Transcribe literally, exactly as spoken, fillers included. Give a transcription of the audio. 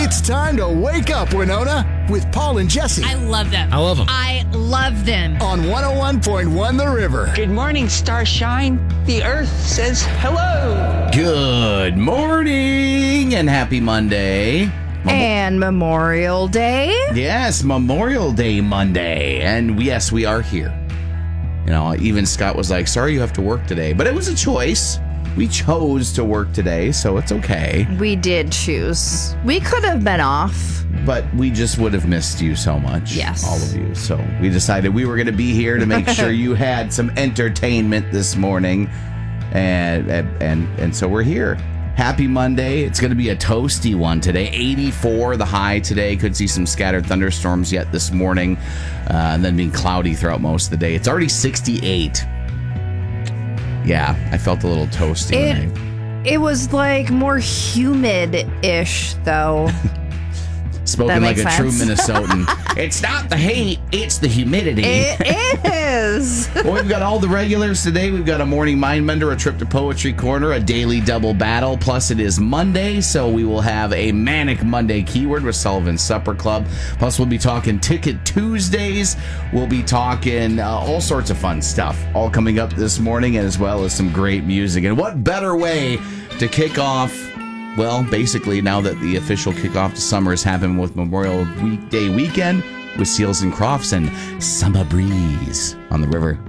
It's time to wake up, Winona, with Paul and Jesse. I love them. I love them. I love them. On one oh one point one The River. Good morning, Starshine. The Earth says hello. Good morning and happy Monday. Mem- And Memorial Day. yes, Memorial Day Monday. And yes, we are here. You know, even Scott was like, sorry you have to work today. But it was a choice. We chose to work today, so it's okay. We did choose. We could have been off. But we just would have missed you so much. Yes. All of you. So we decided we were going to be here to make sure you had some entertainment this morning. And, and, and, and so we're here. Happy Monday. It's going to be a toasty one today. eighty-four the high today. Could see some scattered thunderstorms yet this morning. Uh, and then being cloudy throughout most of the day. It's already sixty-eight. Yeah, I felt a little toasty. It, when it was like more humid-ish, though. I spoken That like makes a true sense. Minnesotan. It's not the heat, it's the humidity. It is. Well, we've got all the regulars today. We've got a morning mind bender, a trip to Poetry Corner, a daily double battle. Plus, it is Monday, so we will have a Manic Monday keyword with Sullivan's Supper Club. Plus, we'll be talking Ticket Tuesdays. We'll be talking uh, all sorts of fun stuff, all coming up this morning, as well as some great music. And what better way to kick off? Well, basically, now that the official kickoff to summer is happening with Memorial Weekday weekend with Seals and Crofts and Summer Breeze on the river.